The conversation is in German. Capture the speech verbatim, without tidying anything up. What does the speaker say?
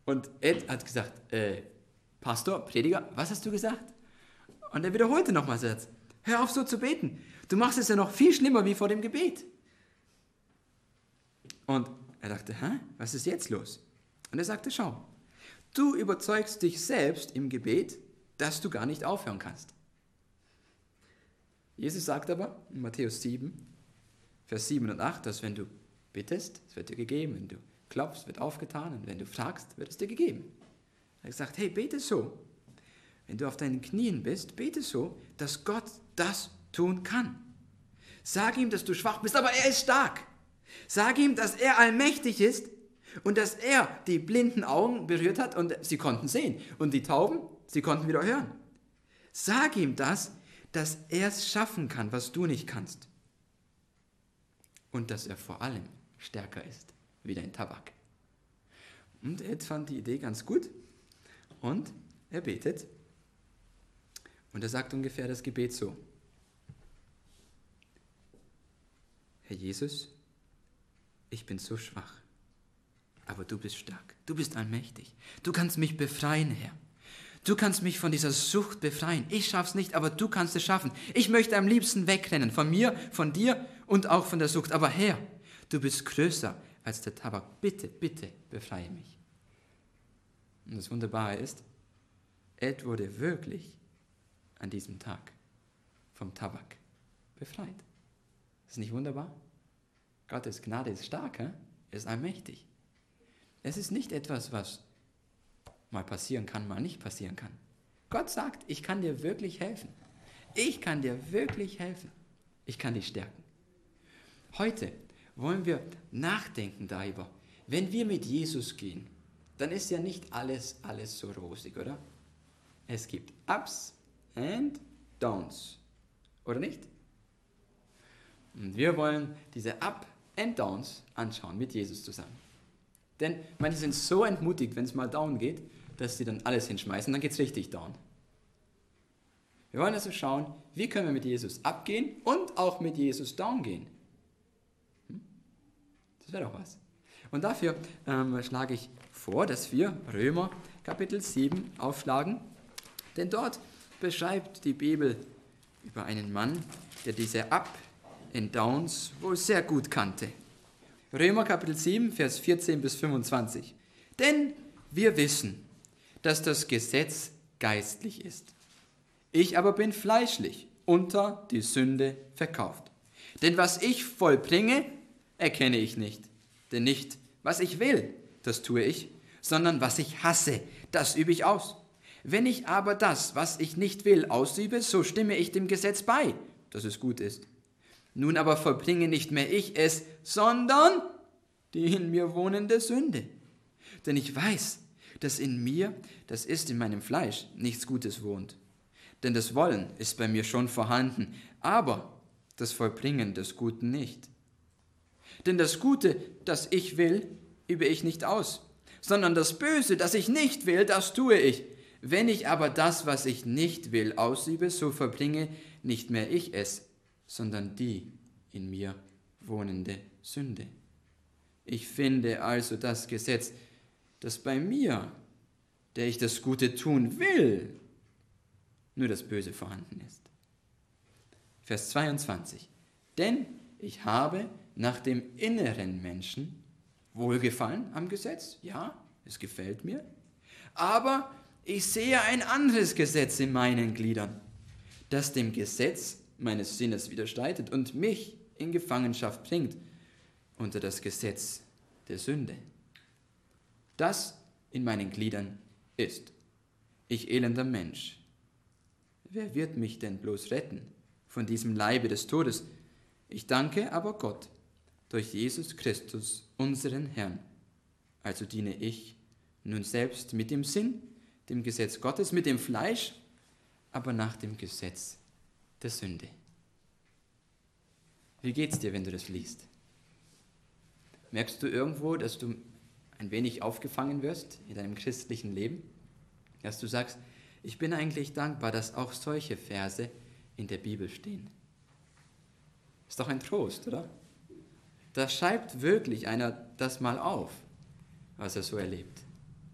Und Ed hat gesagt, äh, Pastor, Prediger, was hast du gesagt? Und er wiederholte nochmals den Satz, hör auf so zu beten. Du machst es ja noch viel schlimmer wie vor dem Gebet. Und er dachte, hä, was ist jetzt los? Und er sagte, schau, du überzeugst dich selbst im Gebet, dass du gar nicht aufhören kannst. Jesus sagt aber in Matthäus sieben, Vers sieben und acht, dass wenn du bittest, es wird dir gegeben, wenn du klopfst, wird aufgetan und wenn du fragst, wird es dir gegeben. Er hat gesagt, hey, bete so. Wenn du auf deinen Knien bist, bete so, dass Gott das tun kann. Sag ihm, dass du schwach bist, aber er ist stark. Sag ihm, dass er allmächtig ist und dass er die blinden Augen berührt hat und sie konnten sehen. Und die Tauben, sie konnten wieder hören. Sag ihm das, dass er es schaffen kann, was du nicht kannst. Und dass er vor allem stärker ist, wie dein Tabak. Und Ed fand die Idee ganz gut und er betet. Und er sagt ungefähr das Gebet so. Herr Jesus, ich bin so schwach, aber du bist stark, du bist allmächtig. Du kannst mich befreien, Herr. Du kannst mich von dieser Sucht befreien. Ich schaff's nicht, aber du kannst es schaffen. Ich möchte am liebsten wegrennen, von mir, von dir und auch von der Sucht. Aber Herr, du bist größer als der Tabak. Bitte, bitte, befreie mich. Und das Wunderbare ist, Ed wurde wirklich an diesem Tag vom Tabak befreit. Ist nicht wunderbar? Gottes Gnade ist stark, he? Er ist allmächtig. Es ist nicht etwas, was mal passieren kann, mal nicht passieren kann. Gott sagt, ich kann dir wirklich helfen. Ich kann dir wirklich helfen. Ich kann dich stärken. Heute wollen wir nachdenken darüber, wenn wir mit Jesus gehen, dann ist ja nicht alles, alles so rosig, oder? Es gibt Ups and Downs, oder nicht? Und wir wollen diese Up and Downs anschauen mit Jesus zusammen. Denn manche sind so entmutigt, wenn es mal down geht, dass sie dann alles hinschmeißen, dann geht es richtig down. Wir wollen also schauen, wie können wir mit Jesus abgehen und auch mit Jesus down gehen. Hm? Das wäre doch was. Und dafür ähm, schlage ich vor, dass wir Römer Kapitel sieben aufschlagen, denn dort beschreibt die Bibel über einen Mann, der diese Up and Downs wohl sehr gut kannte. Römer Kapitel sieben, Vers vierzehn bis fünfundzwanzig. Denn wir wissen, dass das Gesetz geistlich ist. Ich aber bin fleischlich, unter die Sünde verkauft. Denn was ich vollbringe, erkenne ich nicht. Denn nicht, was ich will, das tue ich, sondern was ich hasse, das übe ich aus. Wenn ich aber das, was ich nicht will, ausübe, so stimme ich dem Gesetz bei, dass es gut ist. Nun aber vollbringe nicht mehr ich es, sondern die in mir wohnende Sünde. Denn ich weiß, dass in mir, das ist in meinem Fleisch, nichts Gutes wohnt. Denn das Wollen ist bei mir schon vorhanden, aber das Vollbringen des Guten nicht. Denn das Gute, das ich will, übe ich nicht aus, sondern das Böse, das ich nicht will, das tue ich. Wenn ich aber das, was ich nicht will, ausübe, so vollbringe nicht mehr ich es, sondern die in mir wohnende Sünde. Ich finde also das Gesetz, das bei mir, der ich das Gute tun will, nur das Böse vorhanden ist. Vers zweiundzwanzig. Denn ich habe nach dem inneren Menschen Wohlgefallen am Gesetz, ja, es gefällt mir, aber ich sehe ein anderes Gesetz in meinen Gliedern, das dem Gesetz meines Sinnes widerstreitet und mich in Gefangenschaft bringt unter das Gesetz der Sünde. Das in meinen Gliedern ist: Ich elender Mensch, wer wird mich denn bloß retten von diesem Leibe des Todes? Ich danke aber Gott durch Jesus Christus, unseren Herrn. Also diene ich nun selbst mit dem Sinn, dem Gesetz Gottes, mit dem Fleisch, aber nach dem Gesetz der Sünde. Wie geht's dir, wenn du das liest? Merkst du irgendwo, dass du ein wenig aufgefangen wirst in deinem christlichen Leben? Dass du sagst, ich bin eigentlich dankbar, dass auch solche Verse in der Bibel stehen. Ist doch ein Trost, oder? Da schreibt wirklich einer das mal auf, was er so erlebt.